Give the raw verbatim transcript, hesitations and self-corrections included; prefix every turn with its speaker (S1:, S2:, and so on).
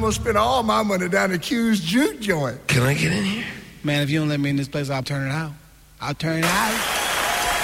S1: I'm gonna spend all my money down at Q's juke joint.
S2: Can I get in here?
S3: Man, if you don't let me in this place, I'll turn it out. I'll turn it out.